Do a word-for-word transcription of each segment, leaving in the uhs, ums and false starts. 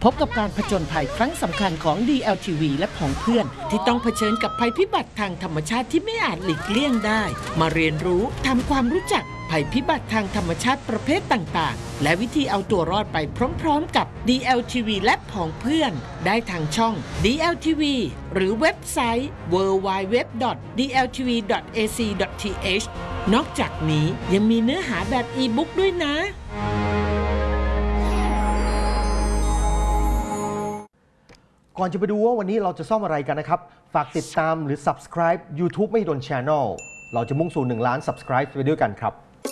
พบกับการผจญภัยครั้งสำคัญของ ดี แอล ที วี และผองเพื่อนที่ต้องเผชิญกับภัยพิบัติทางธรรมชาติที่ไม่อาจหลีกเลี่ยงได้มาเรียนรู้ทำความรู้จักภัยพิบัติทางธรรมชาติประเภทต่างๆและวิธีเอาตัวรอดไปพร้อมๆกับ ดี แอล ที วี และผองเพื่อนได้ทางช่อง ดี แอล ที วี หรือเว็บไซต์ ดับเบิลยู ดับเบิลยู ดับเบิลยู ดอท ดี แอล ที วี ดอท เอ ซี ดอท ที เอช นอกจากนี้ยังมีเนื้อหาแบบอีบุ๊กด้วยนะก่อนจะไปดูว่าวันนี้เราจะซ่อมอะไรกันนะครับฝากติดตามหรือ Subscribe YouTube ไม่โดน Channel เราจะมุ่งสู่หนึ่งล้าน Subscribe ไปด้วยกันครับ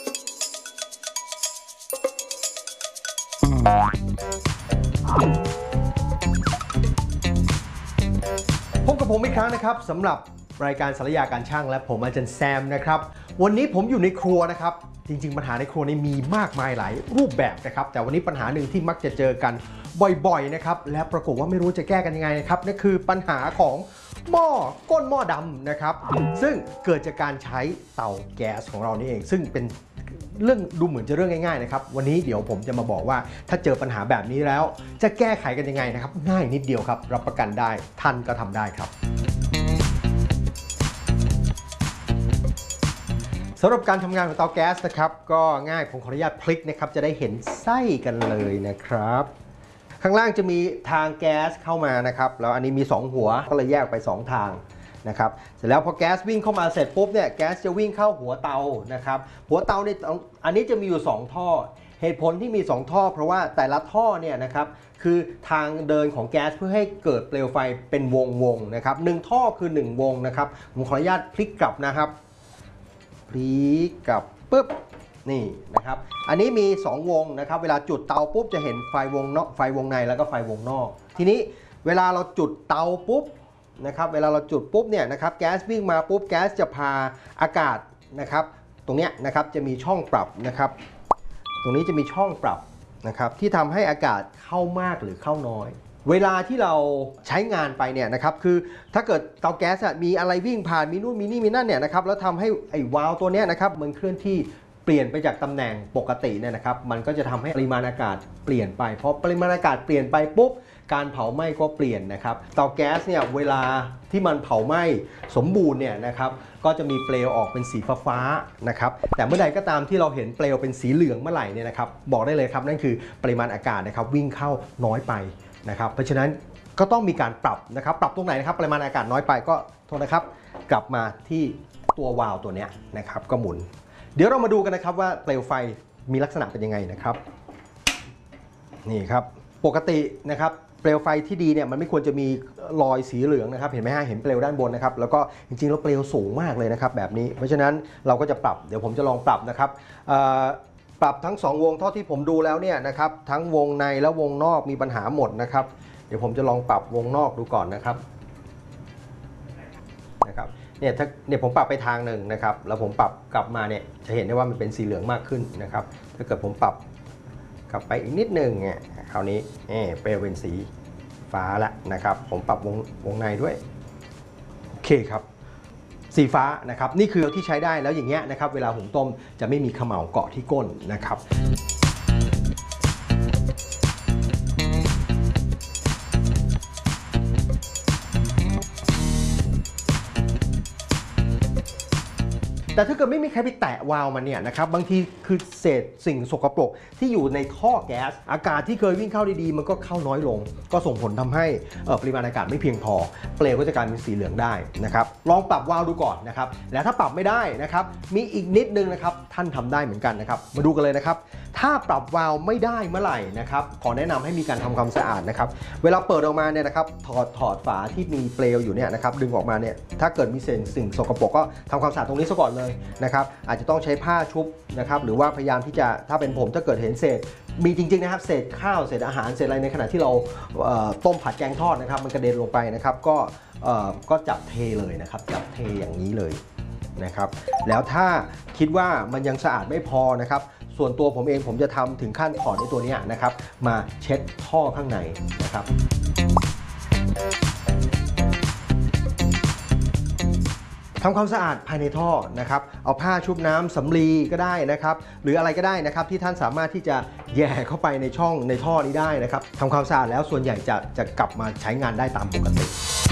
พบกับผมอีกครั้งนะครับสำหรับรายการสารยาการช่างและผมอาจารย์แซมนะครับวันนี้ผมอยู่ในครัวนะครับจริงๆปัญหาในครัวนี้มีมากมายหลายรูปแบบนะครับแต่วันนี้ปัญหาหนึ่งที่มักจะเจอกันบ่อยๆนะครับและปรากฏว่าไม่รู้จะแก้กันยังไงนะครับนั่นคือปัญหาของหม้อก้นหม้อดำนะครับซึ่งเกิดจากการใช้เตาแก๊สของเรานี่เองซึ่งเป็นเรื่องดูเหมือนจะเรื่องง่ายๆนะครับวันนี้เดี๋ยวผมจะมาบอกว่าถ้าเจอปัญหาแบบนี้แล้วจะแก้ไขกันยังไงนะครับง่ายนิดเดียวครับรับประกันได้ท่านก็ทำได้ครับสำหรับการทำงานของเตาแก๊สนะครับก็ง่ายผมขออนุญาตพลิกนะครับจะได้เห็นไส้กันเลยนะครับข้างล่างจะมีทางแก๊สเข้ามานะครับแล้วอันนี้มีสองหัวก็เลยแยกไปสองทางนะครับเสร็จแล้วพอแก๊สวิ่งเข้ามาเสร็จปุ๊บเนี่ยแก๊สจะวิ่งเข้าหัวเตานะครับหัวเตาเนี่ยอันนี้จะมีอยู่สองท่อเหตุผลที่มีสองท่อเพราะว่าแต่ละท่อเนี่ยนะครับคือทางเดินของแก๊สเพื่อให้เกิดเปลวไฟเป็นวงวงนะครับหนึ่งท่อคือหนึ่งวงนะครับผมขออนุญาตพลิกกลับนะครับพลิกกลับปุ๊บนี่นะครับอันนี้มีสองวงนะครับเวลาจุดเตาปุ๊บจะเห็นไฟวงนอกไฟวงในแล้วก็ไฟวงนอกทีนี้เวลาเราจุดเตาปุ๊บนะครับเวลาเราจุดปุ๊บเนี่ยนะครับแก๊สวิ่งมาปุ๊บแก๊สจะพาอากาศนะครับตรงเนี้ยนะครับจะมีช่องปรับนะครับตรงนี้จะมีช่องปรับนะครับที่ทำให้อากาศเข้ามากหรือเข้าน้อยเวลาที่เราใช้งานไปเนี่ยนะครับคือถ้าเกิดเตาแก๊สมีอะไรวิ่งผ่านมีนู่นมีนี่มีนั่นเนี่ยนะครับแล้วทำให้ไอ้วาล์วตัวเนี้ยนะครับมันเคลื่อนที่เปลี่ยนไปจากตำแหน่งปกติเนี่ยนะครับมันก็จะทำให้ปริมาณอากาศเปลี่ยนไปพอปริมาณอากาศเปลี่ยนไปปุ๊บการเผาไหม้ก็เปลี่ยนนะครับเตาแก๊สเนี่ยเวลาที่มันเผาไหม้สมบูรณ์เนี่ยนะครับก็จะมีเปลวออกเป็นสีฟ้าๆนะครับแต่เมื่อใดก็ตามที่เราเห็นเปลวเป็นสีเหลืองเมื่อไหร่เนี่ยนะครับบอกได้เลยครับนั่นคือปริมาณอากาศนะครับวิ่งเข้าน้อยไปนะครับเพราะฉะนั้นก็ต้องมีการปรับนะครับปรับตรงไหนนะครับปริมาณอากาศน้อยไปก็โทษนะครับกลับมาที่ตัววาล์วตัวนี้นะครับก็หมุนเดี๋ยวเรามาดูกันนะครับว่าเปลวไฟมีลักษณะเป็นยังไงนะครับนี่ครับปกตินะครับเปลวไฟที่ดีเนี่ยมันไม่ควรจะมีรอยสีเหลืองนะครับเห็นไหมฮะเห็นเปลวด้านบนนะครับแล้วก็จริงๆแล้วเปลวสูงมากเลยนะครับแบบนี้เพราะฉะนั้นเราก็จะปรับเดี๋ยวผมจะลองปรับนะครับปรับทั้งสองวงเท่าที่ผมดูแล้วเนี่ยนะครับทั้งวงในและวงนอกมีปัญหาหมดนะครับเดี๋ยวผมจะลองปรับวงนอกดูก่อนนะครับนะครับเนี่ยถ้าเนี่ยผมปรับไปทางหนึ่งนะครับแล้วผมปรับกลับมาเนี่ยจะเห็นได้ว่ามันเป็นสีเหลืองมากขึ้นนะครับถ้าเกิดผมปรับกลับไปอีกนิดหนึ่งเนี่ยคราวนี้เออเปลวเป็นสีฟ้าละนะครับผมปรับวงวงในด้วยโอเคครับสีฟ้านะครับนี่คือที่ใช้ได้แล้วอย่างเงี้ยนะครับเวลาหุงต้มจะไม่มีเขม่าเกาะที่ก้นนะครับแต่ถ้าเกิดไม่มีใครไปแตะวาล์วมันเนี่ยนะครับบางทีคือเศษสิ่งสกปรกที่อยู่ในท่อแก๊สอากาศที่เคยวิ่งเข้าดีๆมันก็เข้าน้อยลงก็ส่งผลทำให้ปริมาณอากาศไม่เพียงพอเปลวก็จะกลายเป็นสีเหลืองได้นะครับลองปรับวาล์วดูก่อนนะครับแล้วถ้าปรับไม่ได้นะครับมีอีกนิดนึงนะครับท่านทำได้เหมือนกันนะครับมาดูกันเลยนะครับถ้าปรับวาล์วไม่ได้เมื่อไหร่นะครับขอแนะนำให้มีการทำความสะอาดนะครับเวลาเปิดออกมาเนี่ยนะครับถอดถอดฝาที่มีเปลวอยู่เนี่ยนะครับดึงออกมาเนี่ยถ้าเกิดมีเศษสิ่งสกปรกก็ทำความสะอาดตรงนี้ซะก่อนเลยนะครับอาจจะต้องใช้ผ้าชุบนะครับหรือว่าพยายามที่จะถ้าเป็นผมถ้าเกิดเห็นเศษมีจริงๆนะครับเศษข้าวเศษอาหารเศษอะไรในขณะที่เราต้มผัดแกงทอดนะครับมันกระเด็นลงไปนะครับก็ก็จับเทเลยนะครับจับเทอย่างนี้เลยนะครับแล้วถ้าคิดว่ามันยังสะอาดไม่พอนะครับส่วนตัวผมเองผมจะทำถึงขั้นถอดไอ้ตัวนี้นะครับมาเช็ดท่อข้างในนะครับทำความสะอาดภายในท่อนะครับเอาผ้าชุบน้ำสำลีก็ได้นะครับหรืออะไรก็ได้นะครับที่ท่านสามารถที่จะแย่เข้าไปในช่องในท่อนี้ได้นะครับทำความสะอาดแล้วส่วนใหญ่จะจะกลับมาใช้งานได้ตามปกติ